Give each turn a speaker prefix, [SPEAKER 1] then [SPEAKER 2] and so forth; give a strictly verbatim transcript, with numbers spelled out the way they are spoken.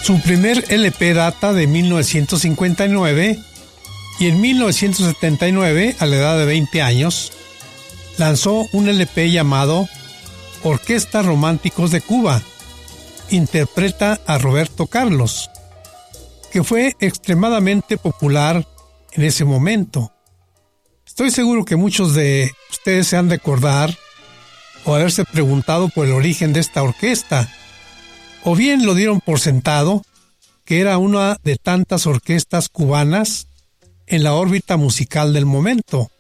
[SPEAKER 1] Su primer L P data de mil novecientos cincuenta y nueve y en mil novecientos setenta y nueve, a la edad de veinte años, lanzó un L P llamado Orquestas Románticos de Cuba. Interpreta a Roberto Carlos, que fue extremadamente popular en ese momento. Estoy seguro que muchos de ustedes se han de acordar o haberse preguntado por el origen de esta orquesta, o bien lo dieron por sentado que era una de tantas orquestas cubanas en la órbita musical del momento.